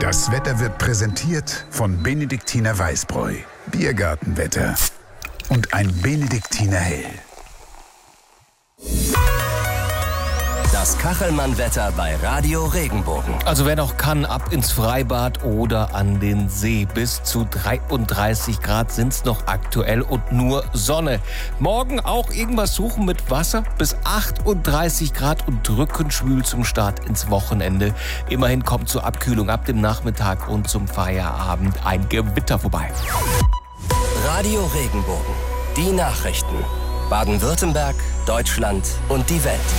Das Wetter wird präsentiert von Benediktiner Weißbräu, Biergartenwetter und ein Benediktiner Hell. Das Kachelmann-Wetter bei Radio Regenbogen. Also wer noch kann, ab ins Freibad oder an den See. Bis zu 33 Grad sind's noch aktuell und nur Sonne. Morgen auch irgendwas suchen mit Wasser. Bis 38 Grad und drückend schwül zum Start ins Wochenende. Immerhin kommt zur Abkühlung ab dem Nachmittag und zum Feierabend ein Gewitter vorbei. Radio Regenbogen. Die Nachrichten. Baden-Württemberg, Deutschland und die Welt.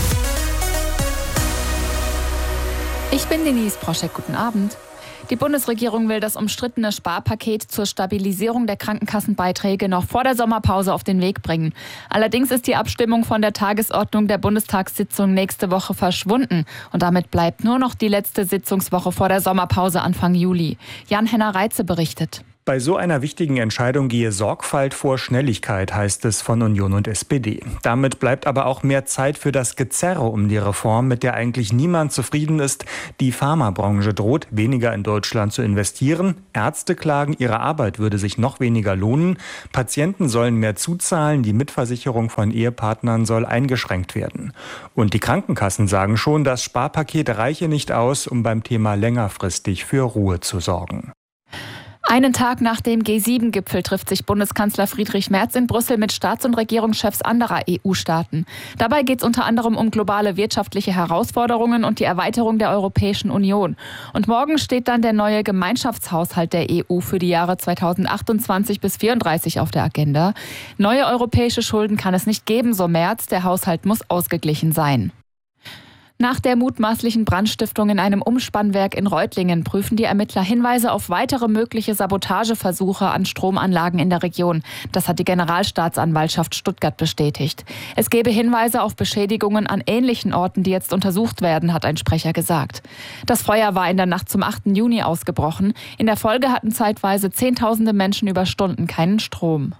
Ich bin Denise Proschek, guten Abend. Die Bundesregierung will das umstrittene Sparpaket zur Stabilisierung der Krankenkassenbeiträge noch vor der Sommerpause auf den Weg bringen. Allerdings ist die Abstimmung von der Tagesordnung der Bundestagssitzung nächste Woche verschwunden. Und damit bleibt nur noch die letzte Sitzungswoche vor der Sommerpause Anfang Juli. Jan-Henner Reitze berichtet. Bei so einer wichtigen Entscheidung gehe Sorgfalt vor Schnelligkeit, heißt es von Union und SPD. Damit bleibt aber auch mehr Zeit für das Gezerre um die Reform, mit der eigentlich niemand zufrieden ist. Die Pharmabranche droht, weniger in Deutschland zu investieren. Ärzte klagen, ihre Arbeit würde sich noch weniger lohnen. Patienten sollen mehr zuzahlen. Die Mitversicherung von Ehepartnern soll eingeschränkt werden. Und die Krankenkassen sagen schon, das Sparpaket reiche nicht aus, um beim Thema längerfristig für Ruhe zu sorgen. Einen Tag nach dem G7-Gipfel trifft sich Bundeskanzler Friedrich Merz in Brüssel mit Staats- und Regierungschefs anderer EU-Staaten. Dabei geht es unter anderem um globale wirtschaftliche Herausforderungen und die Erweiterung der Europäischen Union. Und morgen steht dann der neue Gemeinschaftshaushalt der EU für die Jahre 2028 bis 2034 auf der Agenda. Neue europäische Schulden kann es nicht geben, so Merz. Der Haushalt muss ausgeglichen sein. Nach der mutmaßlichen Brandstiftung in einem Umspannwerk in Reutlingen prüfen die Ermittler Hinweise auf weitere mögliche Sabotageversuche an Stromanlagen in der Region. Das hat die Generalstaatsanwaltschaft Stuttgart bestätigt. Es gebe Hinweise auf Beschädigungen an ähnlichen Orten, die jetzt untersucht werden, hat ein Sprecher gesagt. Das Feuer war in der Nacht zum 8. Juni ausgebrochen. In der Folge hatten zeitweise Zehntausende Menschen über Stunden keinen Strom.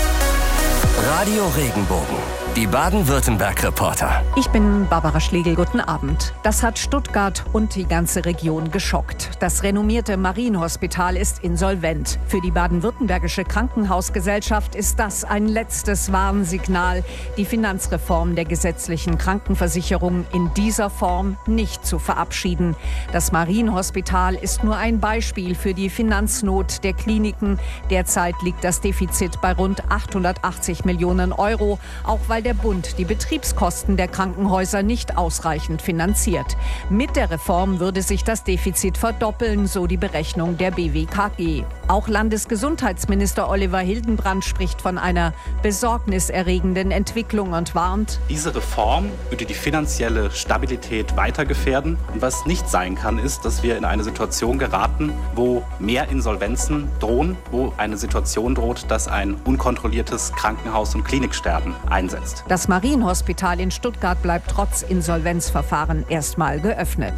Radio Regenbogen. Die Baden-Württemberg-Reporter. Ich bin Barbara Schlegel, guten Abend. Das hat Stuttgart und die ganze Region geschockt. Das renommierte Marienhospital ist insolvent. Für die baden-württembergische Krankenhausgesellschaft ist das ein letztes Warnsignal, die Finanzreform der gesetzlichen Krankenversicherung in dieser Form nicht zu verabschieden. Das Marienhospital ist nur ein Beispiel für die Finanznot der Kliniken. Derzeit liegt das Defizit bei rund 880 Millionen Euro, auch weil der Bund die Betriebskosten der Krankenhäuser nicht ausreichend finanziert. Mit der Reform würde sich das Defizit verdoppeln, so die Berechnung der BWKG. Auch Landesgesundheitsminister Oliver Hildenbrand spricht von einer besorgniserregenden Entwicklung und warnt: Diese Reform würde die finanzielle Stabilität weiter gefährden. Und was nicht sein kann, ist, dass wir in eine Situation geraten, wo mehr Insolvenzen drohen, wo eine Situation droht, dass ein unkontrolliertes Krankenhaus- und Kliniksterben einsetzt. Das Marienhospital in Stuttgart bleibt trotz Insolvenzverfahren erstmal geöffnet.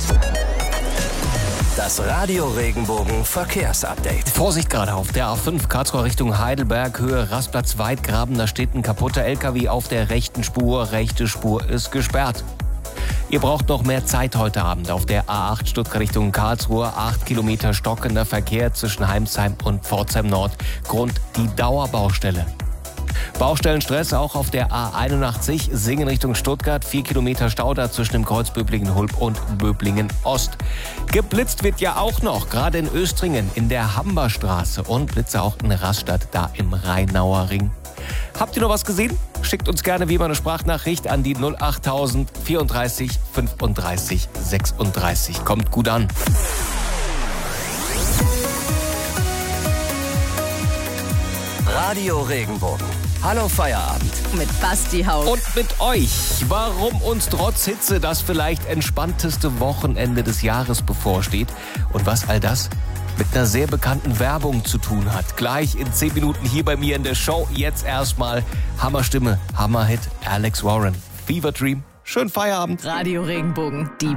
Das Radio Regenbogen Verkehrsupdate. Vorsicht gerade auf der A5 Karlsruhe Richtung Heidelberg, Höhe Rastplatz Weidgraben. Da steht ein kaputter LKW auf der rechten Spur. Rechte Spur ist gesperrt. Ihr braucht noch mehr Zeit heute Abend auf der A8 Stuttgart Richtung Karlsruhe. 8 Kilometer stockender Verkehr zwischen Heimsheim und Pforzheim Nord. Grund die Dauerbaustelle. Baustellenstress auch auf der A81 Singen Richtung Stuttgart. 4 Kilometer Stau da zwischen dem Kreuz Böblingen-Hulb und Böblingen-Ost. Geblitzt wird ja auch noch, gerade in Östringen in der Hamberstraße und Blitze auch in Rastatt da im Rheinauer Ring. Habt ihr noch was gesehen? Schickt uns gerne wie immer eine Sprachnachricht an die 08000 34 35 36. Kommt gut an. Radio Regenbogen. Hallo Feierabend. Mit Basti Haug. Und mit euch. Warum uns trotz Hitze das vielleicht entspannteste Wochenende des Jahres bevorsteht und was all das mit einer sehr bekannten Werbung zu tun hat. Gleich in 10 Minuten hier bei mir in der Show. Jetzt erstmal Hammerstimme, Hammerhit, Alex Warren. Fever Dream. Schönen Feierabend. Radio Regenbogen. Die